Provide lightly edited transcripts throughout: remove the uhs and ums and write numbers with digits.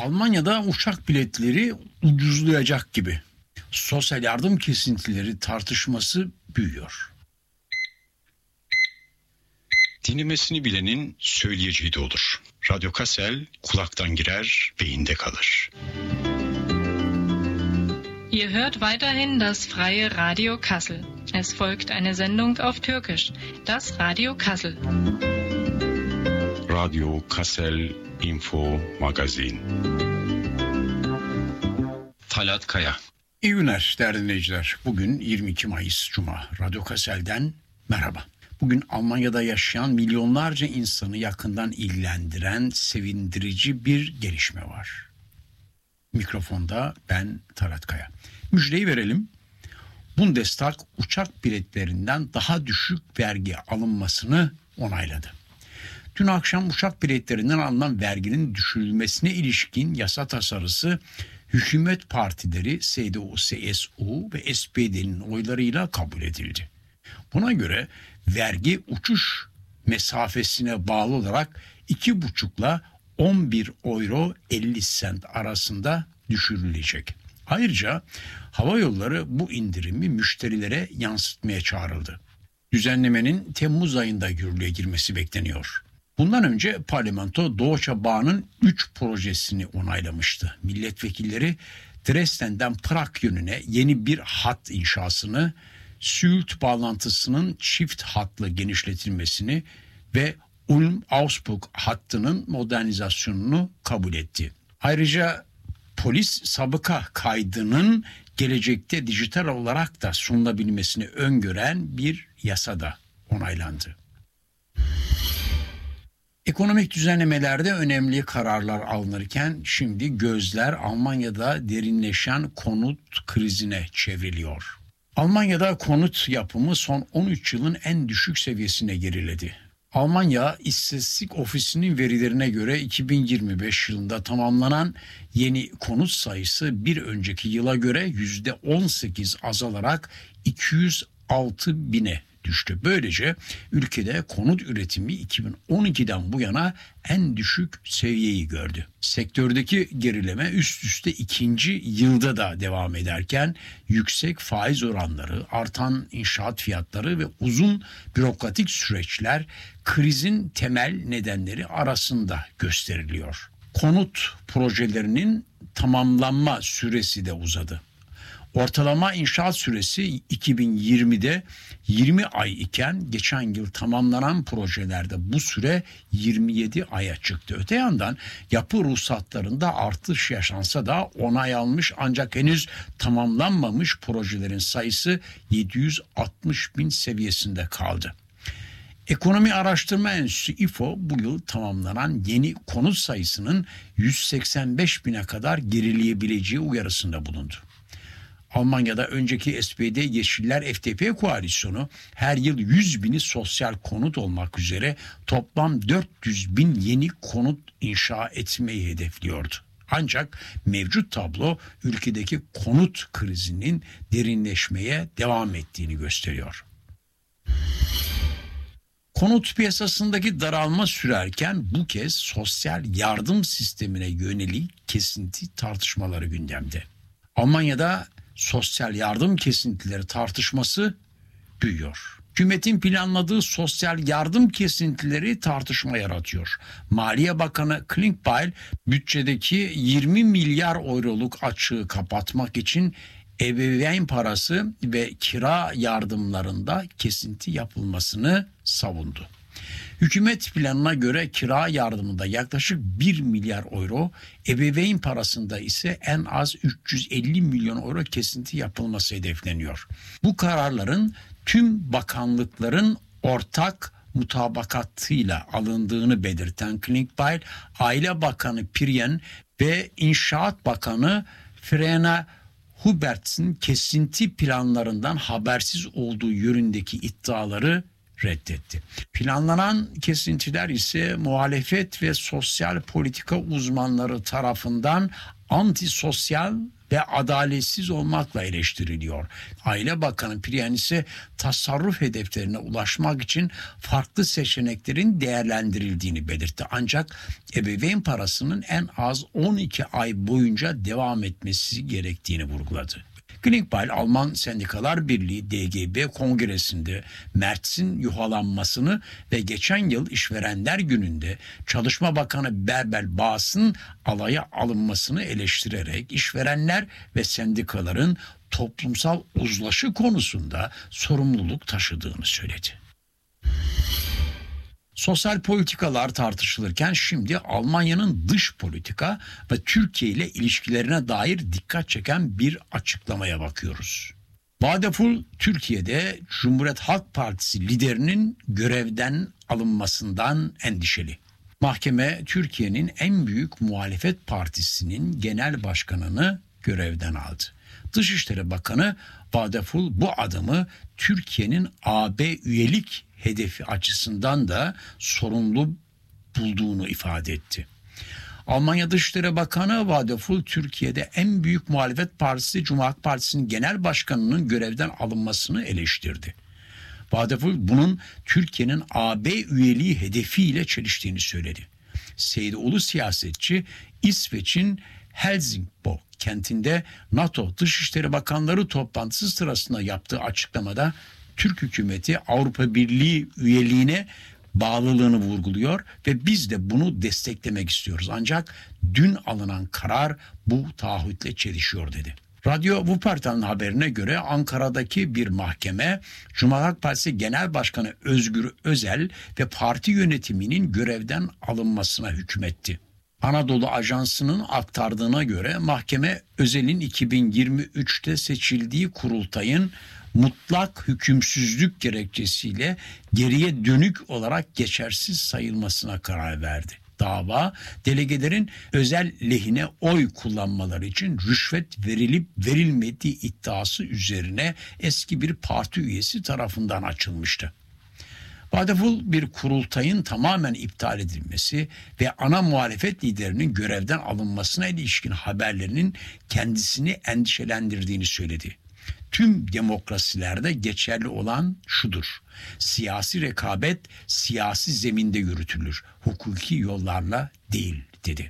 Almanya'da uçak biletleri ucuzlayacak gibi. Sosyal yardım kesintileri tartışması büyüyor. Dinlemesini bilenin söyleyeceği de olur. Radyo Kassel kulaktan girer, beyinde kalır. Ihr hört weiterhin das freie Radio Kassel. Es folgt eine Sendung auf Türkisch, das Radio Kassel. Radio Kassel Info Magazin. Talat Kaya. İyi günler değerli dinleyiciler. Bugün 22 Mayıs Cuma. Radyo Kassel'den merhaba. Bugün Almanya'da yaşayan milyonlarca insanı yakından ilgilendiren sevindirici bir gelişme var. Mikrofonda ben Talat Kaya. Müjdeyi verelim. Bundestag uçak biletlerinden daha düşük vergi alınmasını onayladı. Dün akşam uçak biletlerinden alınan verginin düşürülmesine ilişkin yasa tasarısı hükümet partileri CDU, CSU ve SPD'nin oylarıyla kabul edildi. Buna göre vergi uçuş mesafesine bağlı olarak 2,5 ile 11 euro 50 sent arasında düşürülecek. Ayrıca hava yolları bu indirimi müşterilere yansıtmaya çağrıldı. Düzenlemenin Temmuz ayında yürürlüğe girmesi bekleniyor. Bundan önce parlamento Deutsche Bahn'ın 3 projesini onaylamıştı. Milletvekilleri Dresden'den Prag yönüne yeni bir hat inşasını, Süd bağlantısının çift hatlı genişletilmesini ve Ulm-Augsburg hattının modernizasyonunu kabul etti. Ayrıca polis sabıka kaydının gelecekte dijital olarak da sunulabilmesini öngören bir yasa da onaylandı. Ekonomik düzenlemelerde önemli kararlar alınırken şimdi gözler Almanya'da derinleşen konut krizine çevriliyor. Almanya'da konut yapımı son 13 yılın en düşük seviyesine geriledi. Almanya İstatistik Ofisi'nin verilerine göre 2025 yılında tamamlanan yeni konut sayısı bir önceki yıla göre %18 azalarak 206 bine düştü. Böylece ülkede konut üretimi 2012'den bu yana en düşük seviyeyi gördü. Sektördeki gerileme üst üste ikinci yılda da devam ederken yüksek faiz oranları, artan inşaat fiyatları ve uzun bürokratik süreçler krizin temel nedenleri arasında gösteriliyor. Konut projelerinin tamamlanma süresi de uzadı. Ortalama inşaat süresi 2020'de 20 ay iken geçen yıl tamamlanan projelerde bu süre 27 aya çıktı. Öte yandan yapı ruhsatlarında artış yaşansa da onay almış ancak henüz tamamlanmamış projelerin sayısı 760 bin seviyesinde kaldı. Ekonomi Araştırma Enstitüsü İFO bu yıl tamamlanan yeni konut sayısının 185 bine kadar gerileyebileceği uyarısında bulundu. Almanya'da önceki SPD Yeşiller FDP koalisyonu her yıl 100 bini sosyal konut olmak üzere toplam 400 bin yeni konut inşa etmeyi hedefliyordu. Ancak mevcut tablo ülkedeki konut krizinin derinleşmeye devam ettiğini gösteriyor. Konut piyasasındaki daralma sürerken bu kez sosyal yardım sistemine yönelik kesinti tartışmaları gündemde. Almanya'da sosyal yardım kesintileri tartışması büyüyor. Hükümetin planladığı sosyal yardım kesintileri tartışma yaratıyor. Maliye Bakanı Klingbeil bütçedeki 20 milyar euroluk açığı kapatmak için ebeveyn parası ve kira yardımlarında kesinti yapılmasını savundu. Hükümet planına göre kira yardımında yaklaşık 1 milyar euro, ebeveyn parasında ise en az 350 milyon euro kesinti yapılması hedefleniyor. Bu kararların tüm bakanlıkların ortak mutabakatıyla alındığını belirten Klingbeil, Aile Bakanı Piryen ve İnşaat Bakanı Frena Huberts'in kesinti planlarından habersiz olduğu yönündeki iddiaları reddetti. Planlanan kesintiler ise muhalefet ve sosyal politika uzmanları tarafından antisosyal ve adaletsiz olmakla eleştiriliyor. Aile Bakanı Priyan ise tasarruf hedeflerine ulaşmak için farklı seçeneklerin değerlendirildiğini belirtti. Ancak ebeveyn parasının en az 12 ay boyunca devam etmesi gerektiğini vurguladı. Klingbeil, Alman Sendikalar Birliği DGB Kongresi'nde Merz'in yuhalanmasını ve geçen yıl İşverenler Günü'nde Çalışma Bakanı Bärbel Bağ'ın alaya alınmasını eleştirerek işverenler ve sendikaların toplumsal uzlaşı konusunda sorumluluk taşıdığını söyledi. Sosyal politikalar tartışılırken şimdi Almanya'nın dış politika ve Türkiye ile ilişkilerine dair dikkat çeken bir açıklamaya bakıyoruz. Vadeful, Türkiye'de Cumhuriyet Halk Partisi liderinin görevden alınmasından endişeli. Mahkeme, Türkiye'nin en büyük muhalefet partisinin genel başkanını görevden aldı. Dışişleri Bakanı Vadeful bu adımı Türkiye'nin AB üyelik hedefi açısından da sorumlu bulduğunu ifade etti. Almanya Dışişleri Bakanı Vadeful, Türkiye'de en büyük muhalefet partisi Cumhuriyet Halk Partisi'nin genel başkanının görevden alınmasını eleştirdi. Vadeful bunun Türkiye'nin AB üyeliği hedefiyle çeliştiğini söyledi. Seydoğlu siyasetçi İsveç'in Helsingborg kentinde NATO Dışişleri Bakanları toplantısı sırasında yaptığı açıklamada Türk hükümeti Avrupa Birliği üyeliğine bağlılığını vurguluyor ve biz de bunu desteklemek istiyoruz. Ancak dün alınan karar bu taahhütle çelişiyor dedi. Radyo Wuppertal'ın haberine göre Ankara'daki bir mahkeme Cumhuriyet Halk Partisi Genel Başkanı Özgür Özel ve parti yönetiminin görevden alınmasına hükmetti. Anadolu Ajansı'nın aktardığına göre mahkeme Özel'in 2023'te seçildiği kurultayın mutlak hükümsüzlük gerekçesiyle geriye dönük olarak geçersiz sayılmasına karar verdi. Dava, delegelerin Özel lehine oy kullanmaları için rüşvet verilip verilmediği iddiası üzerine eski bir parti üyesi tarafından açılmıştı. Vadeful bir kurultayın tamamen iptal edilmesi ve ana muhalefet liderinin görevden alınmasına ilişkin haberlerinin kendisini endişelendirdiğini söyledi. Tüm demokrasilerde geçerli olan şudur: siyasi rekabet siyasi zeminde yürütülür, hukuki yollarla değil, dedi.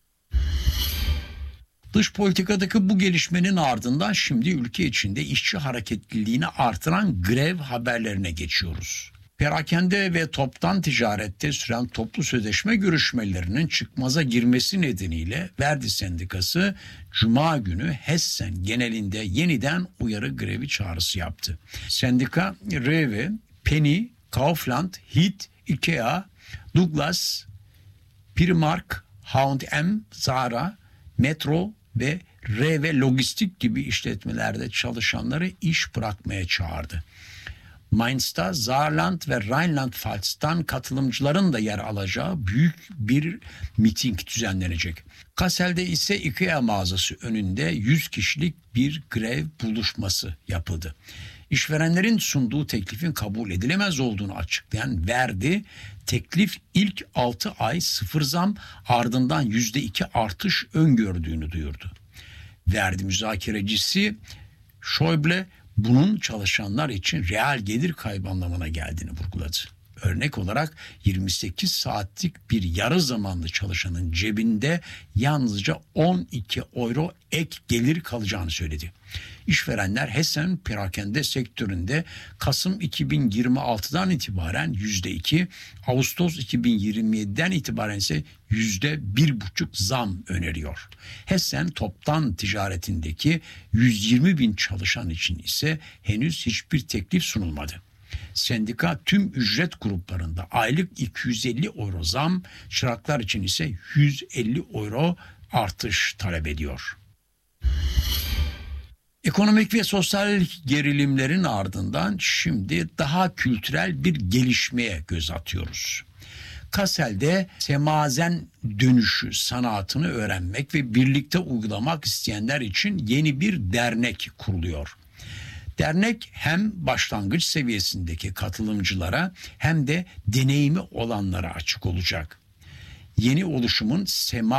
Dış politikadaki bu gelişmenin ardından şimdi ülke içinde işçi hareketliliğini artıran grev haberlerine geçiyoruz. Perakende ve toptan ticarette süren toplu sözleşme görüşmelerinin çıkmaza girmesi nedeniyle Verdi Sendikası Cuma günü Hessen genelinde yeniden uyarı grevi çağrısı yaptı. Sendika, Rewe, Penny, Kaufland, Hit, Ikea, Douglas, Primark, H&M, Zara, Metro ve Rewe Lojistik gibi işletmelerde çalışanları iş bırakmaya çağırdı. Mainz'ta Saarland ve Rheinland-Pfalz'tan katılımcıların da yer alacağı büyük bir miting düzenlenecek. Kassel'de ise IKEA mağazası önünde 100 kişilik bir grev buluşması yapıldı. İşverenlerin sunduğu teklifin kabul edilemez olduğunu açıklayan Verdi, teklif ilk 6 ay sıfır zam, ardından %2 artış öngördüğünü duyurdu. Verdi müzakerecisi Schäuble, bunun çalışanlar için reel gelir kaybı anlamına geldiğini vurguladı. Örnek olarak 28 saatlik bir yarı zamanlı çalışanın cebinde yalnızca 12 euro ek gelir kalacağını söyledi. İşverenler Hessen perakende sektöründe Kasım 2026'dan itibaren %2, Ağustos 2027'den itibaren ise %1,5 zam öneriyor. Hessen toptan ticaretindeki 120 bin çalışan için ise henüz hiçbir teklif sunulmadı. Sendika tüm ücret gruplarında aylık 250 euro zam, çıraklar için ise 150 euro artış talep ediyor. Ekonomik ve sosyal gerilimlerin ardından şimdi daha kültürel bir gelişmeye göz atıyoruz. Kassel'de semazen dönüşü sanatını öğrenmek ve birlikte uygulamak isteyenler için yeni bir dernek kuruluyor. Dernek hem başlangıç seviyesindeki katılımcılara hem de deneyimi olanlara açık olacak. Yeni oluşumun sema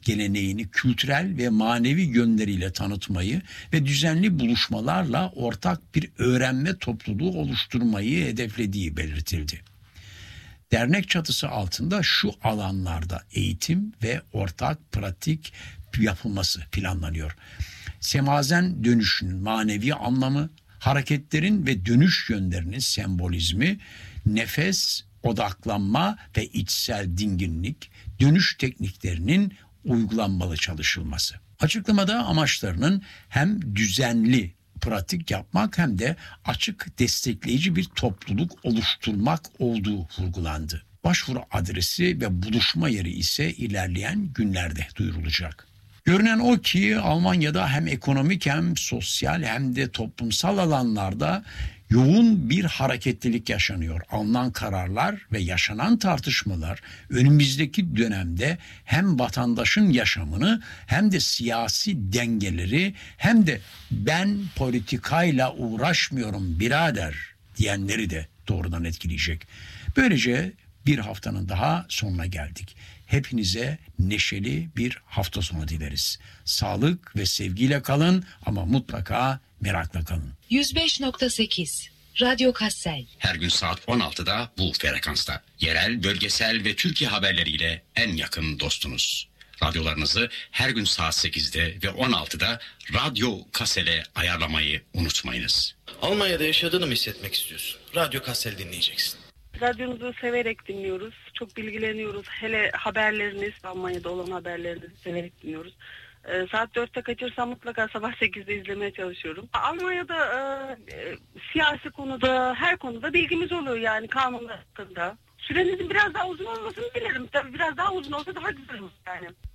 geleneğini kültürel ve manevi yönleriyle tanıtmayı ve düzenli buluşmalarla ortak bir öğrenme topluluğu oluşturmayı hedeflediği belirtildi. Dernek çatısı altında şu alanlarda eğitim ve ortak pratik yapılması planlanıyor. Semazen dönüşün manevi anlamı, hareketlerin ve dönüş yönlerinin sembolizmi, nefes, odaklanma ve içsel dinginlik, dönüş tekniklerinin uygulanmalı çalışılması. Açıklamada amaçlarının hem düzenli pratik yapmak hem de açık destekleyici bir topluluk oluşturmak olduğu vurgulandı. Başvuru adresi ve buluşma yeri ise ilerleyen günlerde duyurulacak. Görünen o ki Almanya'da hem ekonomik hem sosyal hem de toplumsal alanlarda yoğun bir hareketlilik yaşanıyor. Alınan kararlar ve yaşanan tartışmalar önümüzdeki dönemde hem vatandaşın yaşamını hem de siyasi dengeleri hem de ben politikayla uğraşmıyorum birader diyenleri de doğrudan etkileyecek. Böylece bir haftanın daha sonuna geldik. Hepinize neşeli bir hafta sonu dileriz. Sağlık ve sevgiyle kalın ama mutlaka merakla kalın. 105.8 Radyo Kassel. Her gün saat 16'da bu frekansta. Yerel, bölgesel ve Türkiye haberleriyle en yakın dostunuz. Radyolarınızı her gün saat 8'de ve 16'da Radyo Kassel'e ayarlamayı unutmayınız. Almanya'da yaşadığını mı hissetmek istiyorsun? Radyo Kassel dinleyeceksin. Radyonuzu severek dinliyoruz. Çok bilgileniyoruz. Hele haberleriniz, Almanya'da olan haberlerinizi severek dinliyoruz. Saat 4'te kaçırsam mutlaka sabah 8'de izlemeye çalışıyorum. Almanya'da siyasi konuda, her konuda bilgimiz oluyor yani kanunlar hakkında. Sürenizin biraz daha uzun olmasını dilerim. Tabii biraz daha uzun olsa daha güzel olur yani.